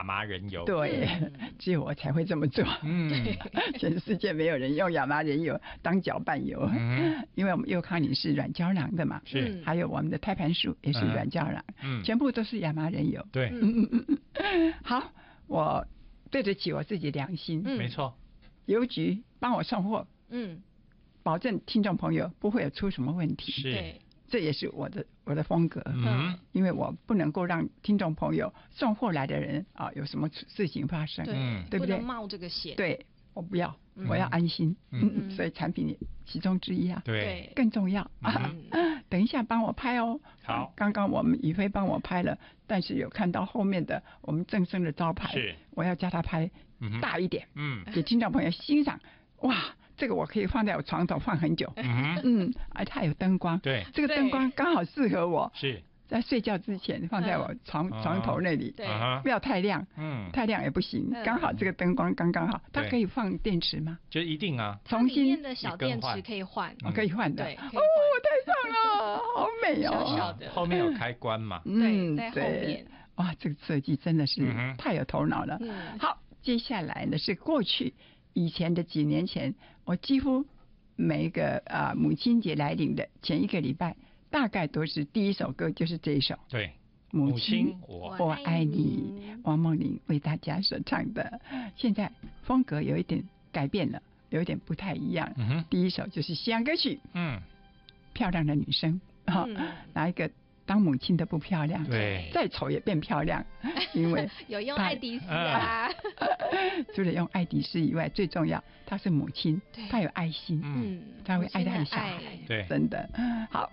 麻仁油。 对，只有我才会这么做。全世界没有人用亚麻仁油当搅拌油。因为我们佑康宁是软胶囊的嘛， 是， 还有我们的胎盘素也是软胶囊，全部都是亚麻仁油。 对， 好，我对得起我自己良心。 没错。 邮局帮我送货，保证听众朋友不会有出什么问题。 是， 这也是我的风格。因为我不能够让听众朋友送货来的人啊有什么事情发生，对不对？ 不能冒这个险。对， 我不要，我要安心。所以产品其中之一啊， 对， 更重要。等一下帮我拍哦。 好， 刚刚我们宇飞帮我拍了，但是有看到后面的我们正声的招牌，我要叫他拍大一点，给听众朋友欣赏。哇，这个我可以放在我床头放很久。它有灯光， 对， 这个灯光刚好适合我。 是。 在睡觉之前放在我床头那里，不要太亮，太亮也不行，刚好这个灯光刚刚好。它可以放电池吗？ 就一定啊， 重新里面的小电池可以换， 可以换的。 对， 哦，太棒了，好美哦！ 小小的， 后面有开关嘛？ 对，在后面。 哇，这个设计真的是太有头脑了。好，接下来呢是过去以前的几年前，我几乎每一个母亲节来临的前一个礼拜。大概都是第一首歌就是这一首， 对， 母亲我爱你，王梦玲为大家所唱的。现在风格有一点改变了，有一点不太一样。第一首就是西洋歌曲，漂亮的女生，哪一个当母亲的不漂亮？ 对， 再丑也变漂亮，因为有用爱迪斯啊。 除了用爱迪斯以外，最重要她是母亲，她有爱心，她会爱她的小孩，真的好。